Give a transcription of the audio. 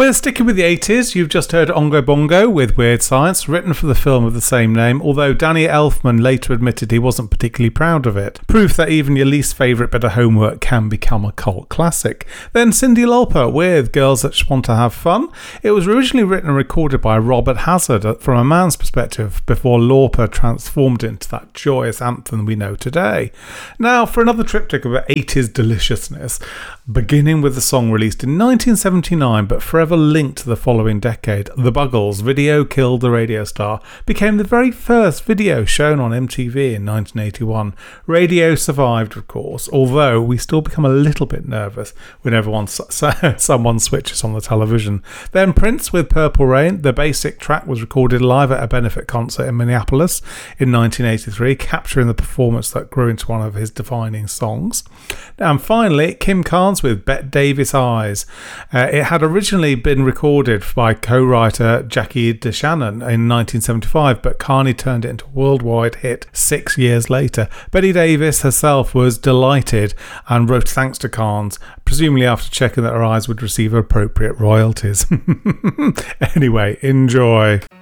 So sticking with the 80s, you've just heard Ongo Bongo with Weird Science, written for the film of the same name, although Danny Elfman later admitted he wasn't particularly proud of it. Proof that even your least favourite bit of homework can become a cult classic. Then Cyndi Lauper with Girls That Just Want to Have Fun. It was originally written and recorded by Robert Hazard from a man's perspective before Lauper transformed it into that joyous anthem we know today. Now for another triptych of 80s deliciousness, beginning with the song released in 1979 but forever linked to the following decade, The Buggles' Video Killed the Radio Star became the very first video shown on MTV in 1981. Radio survived, of course, although we still become a little bit nervous whenever someone switches on the television. Then Prince with Purple Rain. The basic track was recorded live at a benefit concert in Minneapolis in 1983, capturing the performance that grew into one of his defining songs. And finally, Kim Carnes with Bette Davis Eyes. It had originally been recorded by co-writer Jackie DeShannon in 1975, but Carney turned it into a worldwide hit 6 years later. Betty Davis herself was delighted and wrote thanks to Carnes, presumably after checking that her eyes would receive appropriate royalties. Anyway, enjoy.